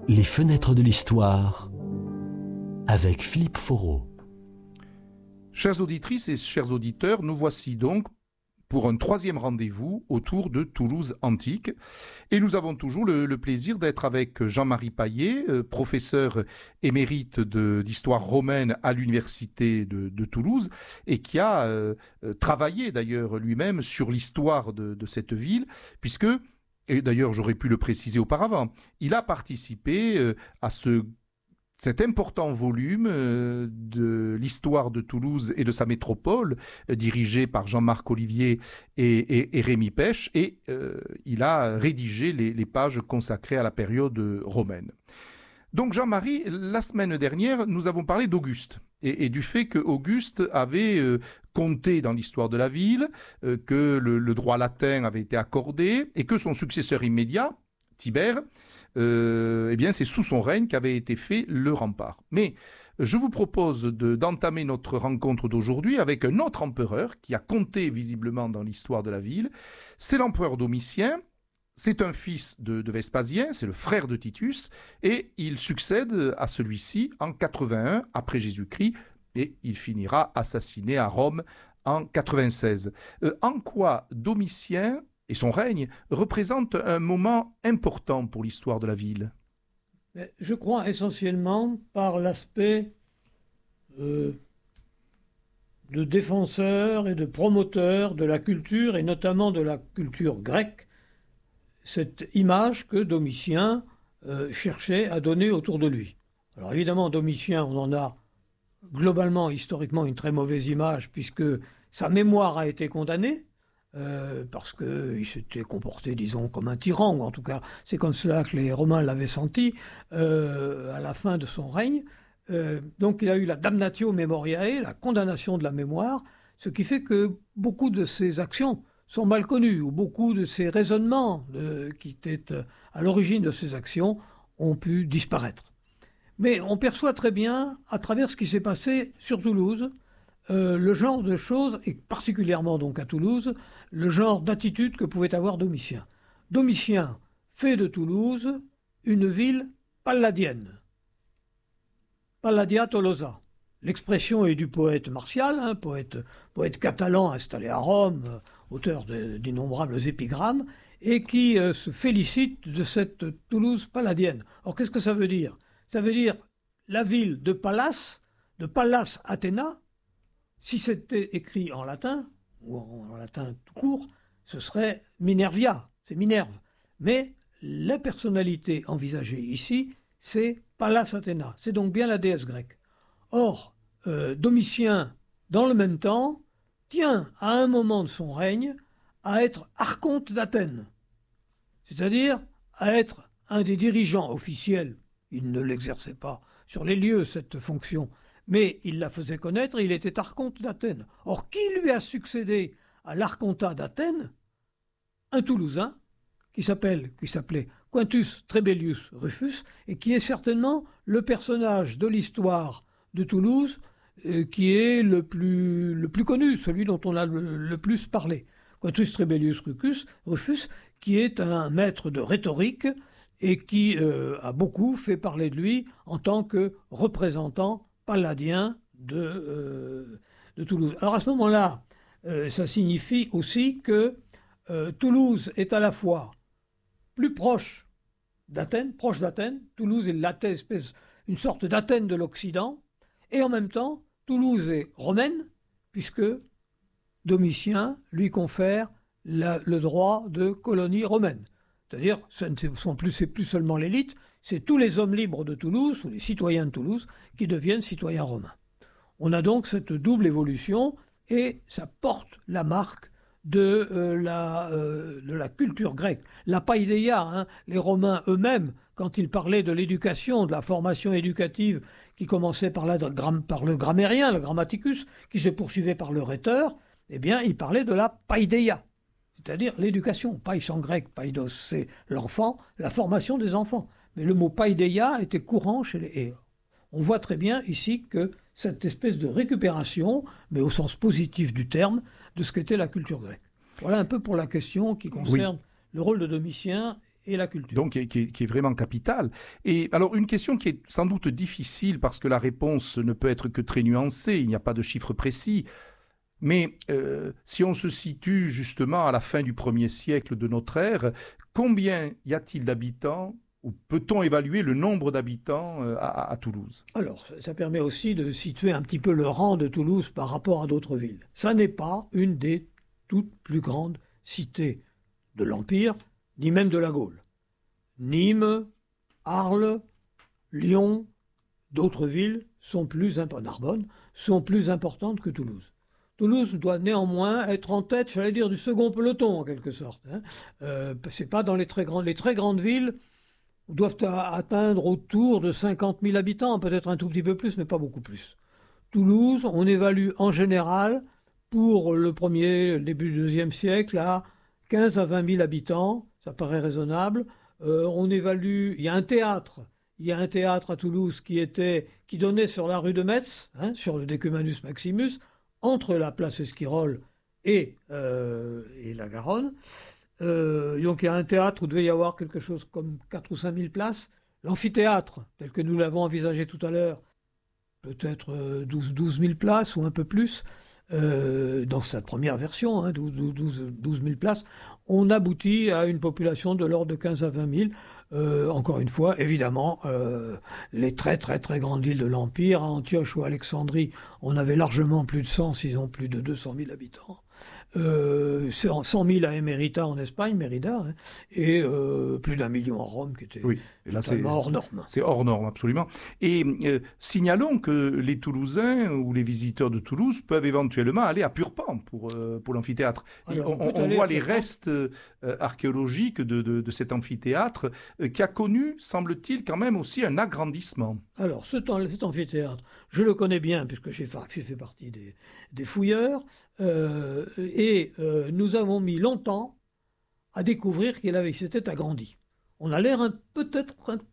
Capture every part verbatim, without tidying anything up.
Les fenêtres de l'histoire avec Philippe Foreau. Chères auditrices et chers auditeurs, nous voici donc pour un troisième rendez-vous autour de Toulouse antique. Et nous avons toujours le, le plaisir d'être avec Jean-Marie Paillet, euh, professeur émérite de, d'histoire romaine à l'université de, de Toulouse, et qui a euh, travaillé d'ailleurs lui-même sur l'histoire de, de cette ville, puisque, et d'ailleurs j'aurais pu le préciser auparavant, il a participé euh, à ce cet important volume euh, de l'histoire de Toulouse et de sa métropole, euh, dirigé par Jean-Marc Olivier et, et, et Rémi Pêche, et euh, il a rédigé les, les pages consacrées à la période romaine. Donc Jean-Marie, la semaine dernière, nous avons parlé d'Auguste, et, et du fait qu'Auguste avait euh, compté dans l'histoire de la ville, euh, que le, le droit latin avait été accordé, et que son successeur immédiat, Tibère, Euh, eh bien, c'est sous son règne qu'avait été fait le rempart. Mais je vous propose de, d'entamer notre rencontre d'aujourd'hui avec un autre empereur qui a compté visiblement dans l'histoire de la ville. C'est l'empereur Domitien. C'est un fils de, de Vespasien, c'est le frère de Titus, et il succède à celui-ci en quatre-vingt-un après Jésus-Christ, et il finira assassiné à Rome en quatre-vingt-seize. Euh, en quoi Domitien et son règne représente un moment important pour l'histoire de la ville? Je crois essentiellement par l'aspect euh, de défenseur et de promoteur de la culture, et notamment de la culture grecque, cette image que Domitien euh, cherchait à donner autour de lui. Alors évidemment, Domitien, on en a globalement, historiquement, une très mauvaise image, puisque sa mémoire a été condamnée, Euh, parce qu'il s'était comporté, disons, comme un tyran, ou en tout cas, c'est comme cela que les Romains l'avaient senti euh, à la fin de son règne. Euh, donc il a eu la damnatio memoriae, la condamnation de la mémoire, ce qui fait que beaucoup de ses actions sont mal connues, ou beaucoup de ses raisonnements de, qui étaient à l'origine de ses actions ont pu disparaître. Mais on perçoit très bien, à travers ce qui s'est passé sur Toulouse, Euh, le genre de choses, et particulièrement donc à Toulouse, le genre d'attitude que pouvait avoir Domitien. Domitien fait de Toulouse une ville palladienne. Palladia Tolosa. L'expression est du poète Martial, hein, poète, poète catalan installé à Rome, euh, auteur de, d'innombrables épigrammes, et qui euh, se félicite de cette Toulouse palladienne. Or, qu'est-ce que ça veut dire? Ça veut dire la ville de Pallas, de Pallas Athéna. Si c'était écrit en latin, ou en latin tout court, ce serait Minervia, c'est Minerve. Mais la personnalité envisagée ici, c'est Pallas Athéna, c'est donc bien la déesse grecque. Or, euh, Domitien, dans le même temps, tient à un moment de son règne à être archonte d'Athènes, c'est-à-dire à être un des dirigeants officiels. Il ne l'exerçait pas sur les lieux, cette fonction, mais il la faisait connaître, il était archonte d'Athènes. Or, qui lui a succédé à l'archontat d'Athènes? Un Toulousain qui s'appelle, qui s'appelait Quintus Trebellius Rufus, et qui est certainement le personnage de l'histoire de Toulouse euh, qui est le plus, le plus connu, celui dont on a le, le plus parlé. Quintus Trebellius Rufus, Rufus, qui est un maître de rhétorique et qui euh, a beaucoup fait parler de lui en tant que représentant palladien de, euh, de Toulouse. Alors à ce moment-là, euh, ça signifie aussi que euh, Toulouse est à la fois plus proche d'Athènes, proche d'Athènes. Toulouse est l'Athènes, espèce, une sorte d'Athènes de l'Occident, et en même temps, Toulouse est romaine, puisque Domitien lui confère la, le droit de colonie romaine. C'est-à-dire, ce ne sont plus, c'est plus seulement l'élite, c'est tous les hommes libres de Toulouse, ou les citoyens de Toulouse, qui deviennent citoyens romains. On a donc cette double évolution, et ça porte la marque de, euh, la, euh, de la culture grecque. La paideia, hein, les Romains eux-mêmes, quand ils parlaient de l'éducation, de la formation éducative, qui commençait par, la, par le grammairien, le grammaticus, qui se poursuivait par le rhéteur, eh bien, ils parlaient de la paideia, c'est-à-dire l'éducation. Pais en grec, paidos, c'est l'enfant, la formation des enfants. Mais le mot paideia était courant chez les héros. On voit très bien ici que cette espèce de récupération, mais au sens positif du terme, de ce qu'était la culture grecque. Voilà un peu pour la question qui concerne oui. le rôle de Domitien et la culture. Donc, qui est, qui est vraiment capitale. Et alors, une question qui est sans doute difficile parce que la réponse ne peut être que très nuancée, il n'y a pas de chiffre précis. Mais euh, si on se situe justement à la fin du premier siècle de notre ère, combien y a-t-il d'habitants ou peut-on évaluer le nombre d'habitants euh, à, à Toulouse? Alors, ça permet aussi de situer un petit peu le rang de Toulouse par rapport à d'autres villes. Ça n'est pas une des toutes plus grandes cités de l'Empire, ni même de la Gaule. Nîmes, Arles, Lyon, d'autres villes sont plus imp- Narbonne sont plus importantes que Toulouse. Toulouse doit néanmoins être en tête, j'allais dire, du second peloton en quelque sorte. Hein. Euh, c'est pas dans les très grandes, les très grandes villes doivent a- atteindre autour de cinquante mille habitants, peut-être un tout petit peu plus, mais pas beaucoup plus. Toulouse, on évalue en général pour le premier, le début du deuxième siècle à quinze à vingt mille habitants, ça paraît raisonnable. Euh, on évalue, il y a un théâtre, il y a un théâtre à Toulouse qui était, qui donnait sur la rue de Metz, hein, sur le Decumanus Maximus, entre la place Esquirol et, euh, et la Garonne. Euh, donc il y a un théâtre où il devait y avoir quelque chose comme quatre ou cinq mille places. L'amphithéâtre, tel que nous l'avons envisagé tout à l'heure, peut-être douze mille places ou un peu plus. Euh, dans cette première version, hein, douze mille places, on aboutit à une population de l'ordre de quinze à vingt mille. Euh, encore une fois, évidemment, euh, les très très très grandes villes de l'Empire, à Antioche ou Alexandrie, on avait largement plus de cent, sinon plus de deux cent mille habitants. Euh, cent mille à Emerita en Espagne, Mérida, hein, et euh, plus d'un million à Rome, qui était oui, et là, c'est hors norme. C'est hors norme, absolument. Et euh, signalons que les Toulousains ou les visiteurs de Toulouse peuvent éventuellement aller à Purpan pour, euh, pour l'amphithéâtre. Alors, on, on, on voit les restes euh, archéologiques de, de, de cet amphithéâtre euh, qui a connu, semble-t-il, quand même aussi un agrandissement. Alors, cet, cet amphithéâtre, je le connais bien puisque j'ai fait, fait partie des, des fouilleurs. Euh, et euh, nous avons mis longtemps à découvrir qu'il avait, s'était agrandi. On a l'air peut-être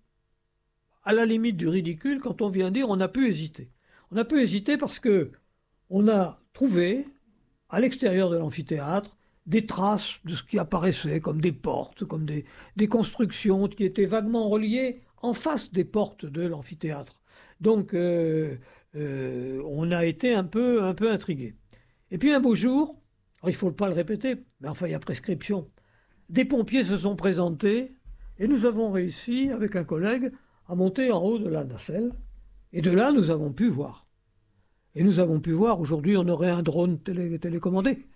à la limite du ridicule quand on vient dire on a pu hésiter. On a pu hésiter parce que on a trouvé à l'extérieur de l'amphithéâtre des traces de ce qui apparaissait comme des portes, comme des, des constructions qui étaient vaguement reliées en face des portes de l'amphithéâtre. Donc euh, euh, on a été un peu, un peu intrigués. Et puis un beau jour, alors il ne faut pas le répéter, mais enfin il y a prescription, des pompiers se sont présentés et nous avons réussi, avec un collègue, à monter en haut de la nacelle. Et de là, nous avons pu voir. Et nous avons pu voir, aujourd'hui, on aurait un drone télé télécommandé.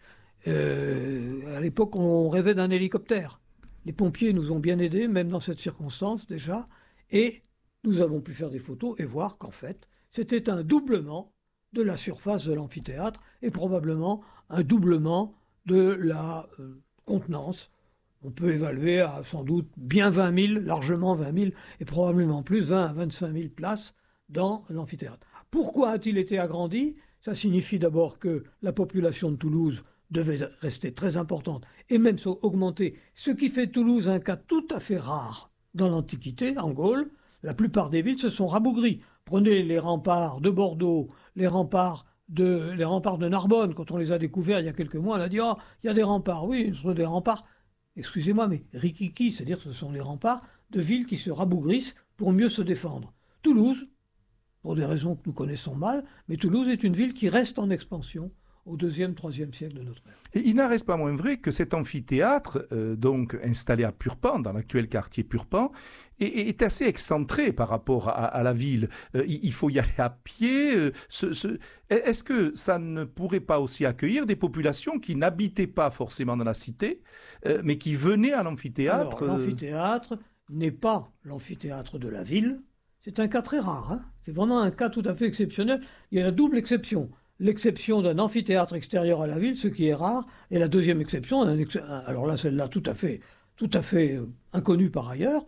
Euh, à l'époque, on rêvait d'un hélicoptère. Les pompiers nous ont bien aidés, même dans cette circonstance déjà. Et nous avons pu faire des photos et voir qu'en fait, c'était un doublement de la surface de l'amphithéâtre et probablement un doublement de la euh, contenance. On peut évaluer à sans doute bien vingt mille, largement vingt mille, et probablement plus, vingt à vingt-cinq mille places dans l'amphithéâtre. Pourquoi a-t-il été agrandi? Ça signifie d'abord que la population de Toulouse devait rester très importante et même augmenter, ce qui fait Toulouse un cas tout à fait rare dans l'Antiquité, en Gaule. La plupart des villes se sont rabougries. Prenez les remparts de Bordeaux, les remparts de, les remparts de Narbonne. Quand on les a découverts il y a quelques mois, on a dit « Oh, il y a des remparts. » Oui, ce sont des remparts, excusez-moi, mais rikiki, c'est-à-dire que ce sont les remparts de villes qui se rabougrissent pour mieux se défendre. Toulouse, pour des raisons que nous connaissons mal, mais Toulouse est une ville qui reste en expansion au deuxième, troisième siècle de notre ère. Et il n'en reste pas moins vrai que cet amphithéâtre, euh, donc installé à Purpan, dans l'actuel quartier Purpan, est, est assez excentré par rapport à, à la ville. Euh, il faut y aller à pied. Euh, ce, ce... Est-ce que ça ne pourrait pas aussi accueillir des populations qui n'habitaient pas forcément dans la cité, euh, mais qui venaient à l'amphithéâtre? Alors, l'amphithéâtre n'est pas l'amphithéâtre de la ville. C'est un cas très rare. Hein. C'est vraiment un cas tout à fait exceptionnel. Il y a la double exception. L'exception d'un amphithéâtre extérieur à la ville, ce qui est rare, et la deuxième exception, un ex... alors là, celle-là, tout à fait, tout à fait euh, inconnue par ailleurs,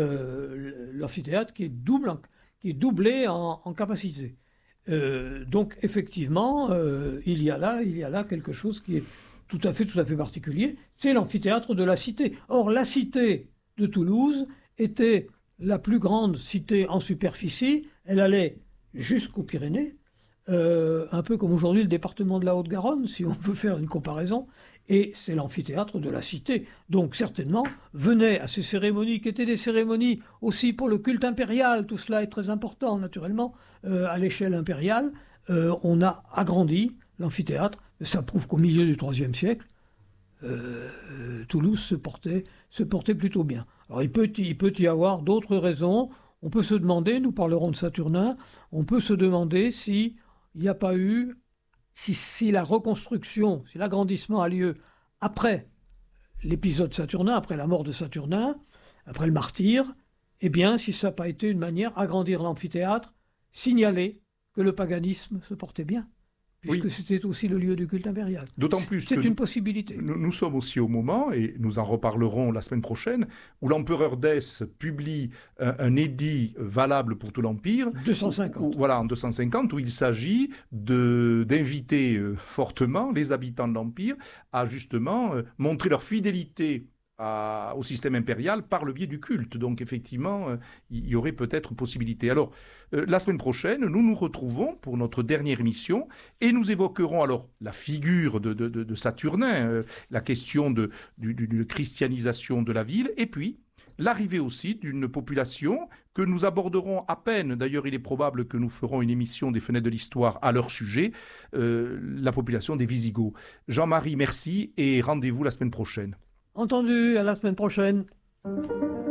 euh, l'amphithéâtre qui est, double, qui est doublé en, en capacité. Euh, donc, effectivement, euh, il y a là, il y a là quelque chose qui est tout à fait, tout à fait particulier. C'est l'amphithéâtre de la cité. Or, la cité de Toulouse était la plus grande cité en superficie. Elle allait jusqu'aux Pyrénées. Euh, un peu comme aujourd'hui le département de la Haute-Garonne, si on veut faire une comparaison, Et c'est l'amphithéâtre de la cité. Donc certainement, venaient à ces cérémonies qui étaient des cérémonies aussi pour le culte impérial. Tout cela est très important, naturellement, euh, à l'échelle impériale. Euh, on a agrandi l'amphithéâtre. Ça prouve qu'au milieu du troisième siècle, euh, Toulouse se portait, se portait plutôt bien. Alors il peut, il peut y avoir d'autres raisons. On peut se demander, nous parlerons de Saturnin, on peut se demander s'il n'y a pas eu, si, si la reconstruction, si l'agrandissement a lieu après l'épisode Saturnin, après la mort de Saturnin, après le martyre, eh bien, si ça n'a pas été une manière d'agrandir l'amphithéâtre, signaler que le paganisme se portait bien, puisque oui. c'était aussi le lieu du culte impérial. D'autant plus c'est que une nous, possibilité. Nous, nous sommes aussi au moment, et nous en reparlerons la semaine prochaine, où l'empereur Dès publie un, un édit valable pour tout l'Empire. deux cent cinquante. Où, voilà, en deux cent cinquante, où il s'agit de, d'inviter euh, fortement les habitants de l'Empire à justement euh, montrer leur fidélité à, au système impérial par le biais du culte. Donc effectivement, euh, il y aurait peut-être possibilité. Alors, euh, la semaine prochaine, nous nous retrouvons pour notre dernière émission et nous évoquerons alors la figure de, de, de, de Saturnin, euh, la question de, de, de, de christianisation de la ville, et puis l'arrivée aussi d'une population que nous aborderons à peine. D'ailleurs, il est probable que nous ferons une émission des Fenêtres de l'Histoire à leur sujet, euh, la population des Visigoths. Jean-Marie, merci et rendez-vous la semaine prochaine. Entendu, à la semaine prochaine.